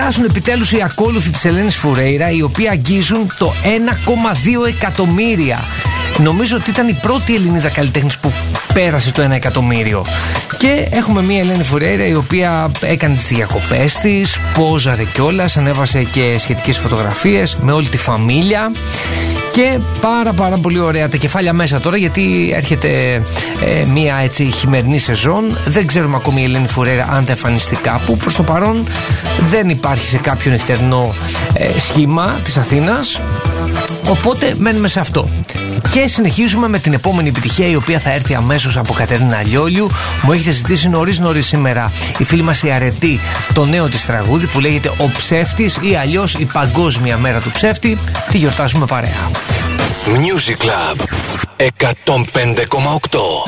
φτάσουν επιτέλους οι ακόλουθοι της Ελένης Φουρέιρα, οι οποίοι αγγίζουν το 1,2 εκατομμύρια. Νομίζω ότι ήταν η πρώτη Ελληνίδα καλλιτέχνης που πέρασε το 1 εκατομμύριο. Και έχουμε μια Ελένη Φουρέιρα η οποία έκανε τις διακοπές της, πόζαρε κιόλας, ανέβασε και σχετικές φωτογραφίες με όλη τη φαμίλια. Και πάρα πολύ ωραία τα κεφάλια μέσα τώρα, γιατί έρχεται μια έτσι χειμερινή σεζόν. Δεν ξέρουμε ακόμη η Ελένη Φουρέιρα αν θα εμφανιστεί κάπου. Προς το παρόν δεν υπάρχει σε κάποιο νυχτερινό σχήμα της Αθήνας. Οπότε μένουμε σε αυτό. Και συνεχίζουμε με την επόμενη επιτυχία, η οποία θα έρθει αμέσως από Κατερίνα Λιόλιου. Μου έχετε ζητήσει νωρίς σήμερα η φίλη μας η Αρετή το νέο της τραγούδι που λέγεται «Ο Ψεύτης» ή αλλιώς η Παγκόσμια Μέρα του Ψεύτη. Τη γιορτάζουμε παρέα. Music Club 105,8.